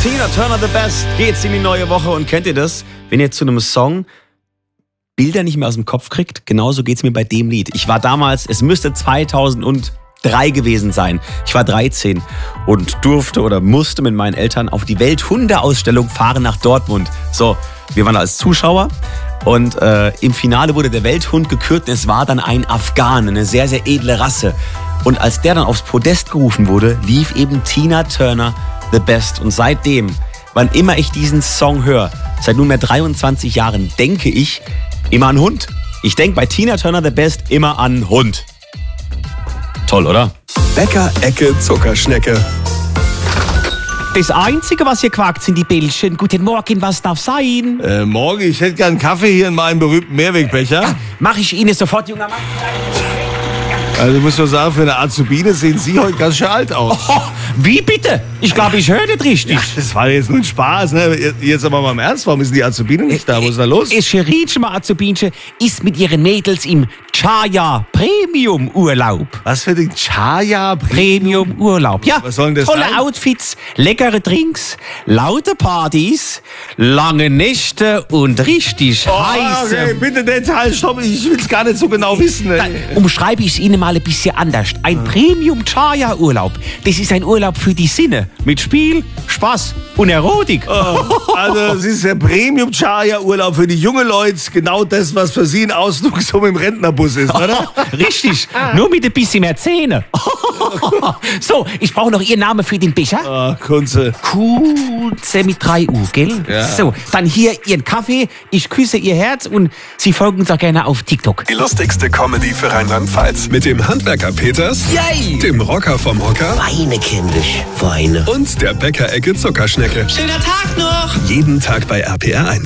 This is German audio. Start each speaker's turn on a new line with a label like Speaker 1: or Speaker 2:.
Speaker 1: Tina Turner, The Best, geht's in die neue Woche. Und kennt ihr das? Wenn ihr zu einem Song Bilder nicht mehr aus dem Kopf kriegt, genauso geht's mir bei dem Lied. Ich war damals, es müsste 2003 gewesen sein. Ich war 13 und durfte oder musste mit meinen Eltern auf die Welthundeausstellung fahren nach Dortmund. So, wir waren als Zuschauer und im Finale wurde der Welthund gekürt und es war dann ein Afghan, eine sehr, sehr edle Rasse. Und als der dann aufs Podest gerufen wurde, lief eben Tina Turner, The Best. Und seitdem, wann immer ich diesen Song höre, seit nunmehr 23 Jahren, denke ich immer an Hund. Ich denke bei Tina Turner, The Best, immer an Hund. Toll, oder?
Speaker 2: Bäcker Ecke Zuckerschnecke.
Speaker 3: Das Einzige, was hier quakt, sind die Bällchen. Guten Morgen, was darf sein?
Speaker 4: Morgen, ich hätte gern Kaffee hier in meinem berühmten Mehrwegbecher.
Speaker 3: Mach ich Ihnen sofort, junger Mann.
Speaker 4: Also ich muss nur sagen, für eine Azubine sehen Sie heute ganz schön alt aus.
Speaker 3: Oh, wie bitte? Ich glaube, ich höre nicht richtig.
Speaker 4: Das war jetzt nur ein Spaß, ne? Jetzt aber mal im Ernst, warum ist die Azubine nicht da? Was ist da los?
Speaker 3: Das Scheritschma Azubinchen ist mit ihren Mädels im Chaya Premium Urlaub.
Speaker 4: Was für den Chaya
Speaker 3: Premium Urlaub. Ja,
Speaker 4: was soll denn das
Speaker 3: tolle
Speaker 4: sein?
Speaker 3: Outfits, leckere Drinks, laute Partys, lange Nächte und richtig heiße...
Speaker 4: Okay, bitte Detail, stopp, ich will es gar nicht so genau wissen.
Speaker 3: Dann umschreibe ich es Ihnen mal ein bisschen anders. Ein Premium Chaya Urlaub, das ist ein Urlaub für die Sinne. Mit Spiel, Spaß und Erotik.
Speaker 4: Also es ist der Premium Chaya Urlaub für die jungen Leute, genau das, was für Sie ein Ausflug so mit dem Rentnerbus ist, oder?
Speaker 3: Richtig, nur mit ein bisschen mehr Zähne. So, ich brauche noch Ihren Namen für den Becher.
Speaker 4: Ah, Kunze.
Speaker 3: Kunze mit 3 U, gell?
Speaker 4: Ja.
Speaker 3: So, dann hier Ihren Kaffee, ich küsse Ihr Herz und Sie folgen uns auch gerne auf TikTok.
Speaker 2: Die lustigste Comedy für Rheinland-Pfalz. Mit dem Handwerker Peters,
Speaker 5: Yay!
Speaker 2: dem Rocker vom Hocker
Speaker 5: Weine, kindisch, Weine.
Speaker 2: und der Bäcker Ecke Zuckerschnecke.
Speaker 5: Schöner Tag noch!
Speaker 2: Jeden Tag bei RPR 1.